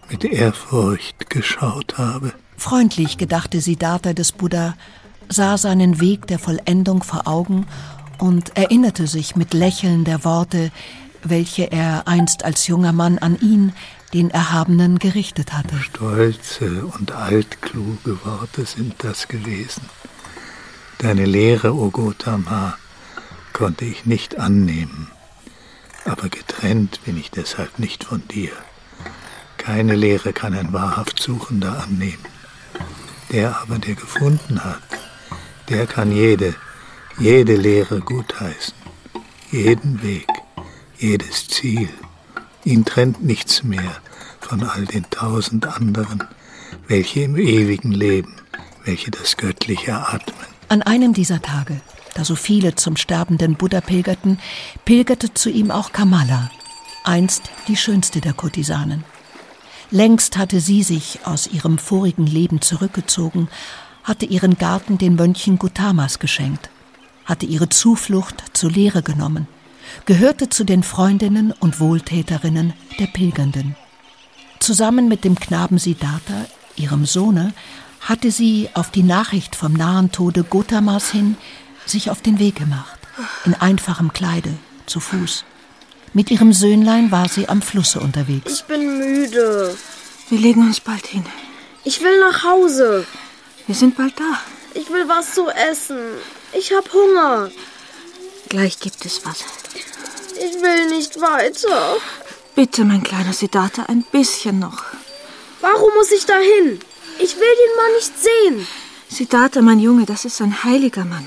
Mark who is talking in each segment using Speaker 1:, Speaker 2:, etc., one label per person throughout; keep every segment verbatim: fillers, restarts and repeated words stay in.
Speaker 1: mit Ehrfurcht geschaut habe.
Speaker 2: Freundlich gedachte Siddhartha des Buddha, sah seinen Weg der Vollendung vor Augen und erinnerte sich mit Lächeln der Worte, welche er einst als junger Mann an ihn, den Erhabenen, gerichtet hatte.
Speaker 1: Stolze und altkluge Worte sind das gewesen. Deine Lehre, O Gotama, konnte ich nicht annehmen. Aber getrennt bin ich deshalb nicht von dir. Keine Lehre kann ein wahrhaft Suchender annehmen. Der aber, der gefunden hat, der kann jede, jede Lehre gutheißen, jeden Weg, jedes Ziel. Ihn trennt nichts mehr von all den tausend anderen, welche im ewigen leben, welche das Göttliche atmen.
Speaker 2: An einem dieser Tage, da so viele zum sterbenden Buddha pilgerten, pilgerte zu ihm auch Kamala, einst die schönste der Kurtisanen. Längst hatte sie sich aus ihrem vorigen Leben zurückgezogen, hatte ihren Garten den Mönchen Gotamas geschenkt, hatte ihre Zuflucht zur Lehre genommen, gehörte zu den Freundinnen und Wohltäterinnen der Pilgernden. Zusammen mit dem Knaben Siddhartha, ihrem Sohne, hatte sie auf die Nachricht vom nahen Tode Gotamas hin sich auf den Weg gemacht, in einfachem Kleide, zu Fuß. Mit ihrem Söhnlein war sie am Flusse unterwegs.
Speaker 3: Ich bin müde.
Speaker 4: Wir legen uns bald hin.
Speaker 3: Ich will nach Hause.
Speaker 4: Wir sind bald da.
Speaker 3: Ich will was zu essen. Ich hab Hunger.
Speaker 4: Gleich gibt es was.
Speaker 3: Ich will nicht weiter.
Speaker 4: Bitte, mein kleiner Siddhartha, ein bisschen noch.
Speaker 3: Warum muss ich da hin? Ich will den Mann nicht sehen.
Speaker 4: Siddhartha, mein Junge, das ist ein heiliger Mann.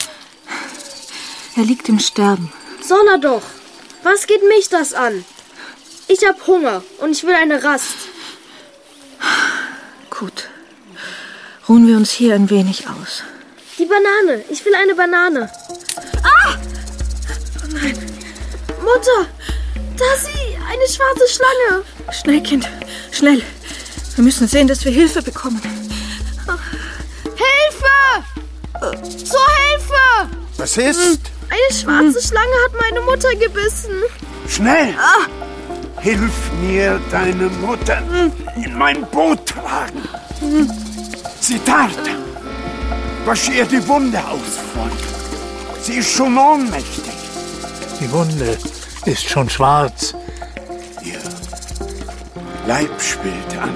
Speaker 4: Er liegt im Sterben.
Speaker 3: Soll er doch. Was geht mich das an? Ich hab Hunger und ich will eine Rast.
Speaker 4: Gut. Ruhen wir uns hier ein wenig aus.
Speaker 3: Die Banane. Ich will eine Banane. Ah! Oh nein. Mutter, da sieh, eine schwarze Schlange.
Speaker 4: Schnell, Kind, schnell. Wir müssen sehen, dass wir Hilfe bekommen.
Speaker 3: Hilfe! Zur Hilfe!
Speaker 5: Was ist?
Speaker 3: Eine schwarze Schlange hat meine Mutter gebissen.
Speaker 5: Schnell! Ah. Hilf mir, deine Mutter in mein Boot tragen. Siddhartha, wasch ihr die Wunde aus, Freund. Sie ist schon ohnmächtig.
Speaker 1: Die Wunde ist schon schwarz.
Speaker 5: Ihr Leib schwillt an.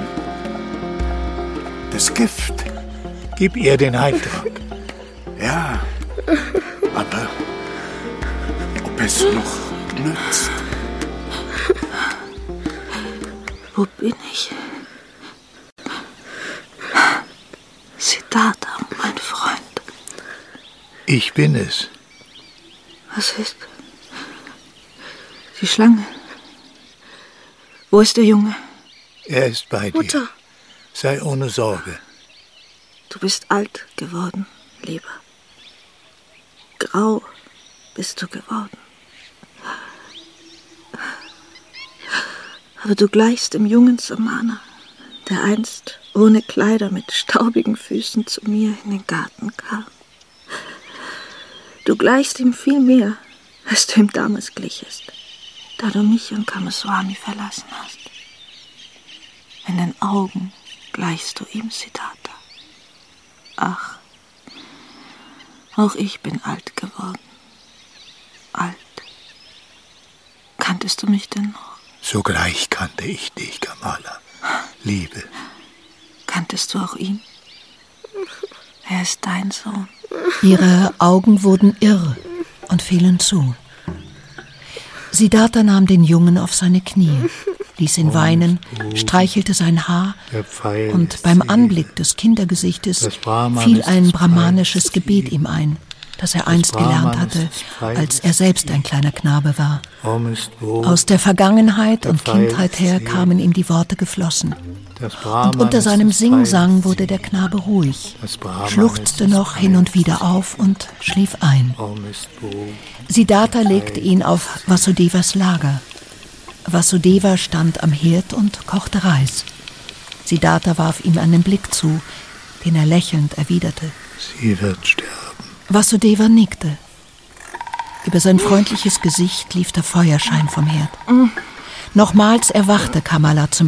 Speaker 5: Das Gift.
Speaker 1: Gib ihr den Heiltrank.
Speaker 5: Ja, aber ob es noch nützt?
Speaker 4: Wo bin ich? Siddhartha, mein Freund.
Speaker 1: Ich bin es.
Speaker 4: Was ist? Die Schlange. Wo ist der Junge?
Speaker 1: Er ist bei dir.
Speaker 3: Mutter.
Speaker 1: Sei ohne Sorge.
Speaker 4: Du bist alt geworden, Lieber. Grau bist du geworden. Aber du gleichst dem jungen Samana, der einst ohne Kleider mit staubigen Füßen zu mir in den Garten kam. Du gleichst ihm viel mehr, als du ihm damals glichest, da du mich und Kamaswami verlassen hast. In den Augen gleichst du ihm, Siddhartha. Ach, auch ich bin alt geworden. Alt. Kanntest du mich denn noch?
Speaker 1: Sogleich kannte ich dich, Kamala. Liebe.
Speaker 4: Kanntest du auch ihn? Er ist dein Sohn.
Speaker 2: Ihre Augen wurden irr und fielen zu. Siddhartha nahm den Jungen auf seine Knie, ließ ihn weinen, streichelte sein Haar und beim Anblick des Kindergesichtes fiel ein brahmanisches Gebet ihm ein, das er einst gelernt hatte, als er selbst ein kleiner Knabe war. Aus der Vergangenheit und Kindheit her kamen ihm die Worte geflossen. Und unter seinem Singsang wurde der Knabe ruhig, schluchzte noch hin und wieder auf und schlief ein. Siddhartha legte ihn auf Vasudevas Lager. Vasudeva stand am Herd und kochte Reis. Siddhartha warf ihm einen Blick zu, den er lächelnd erwiderte.
Speaker 1: Sie wird sterben.
Speaker 2: Vasudeva nickte. Über sein freundliches Gesicht lief der Feuerschein vom Herd. Nochmals erwachte Kamala zum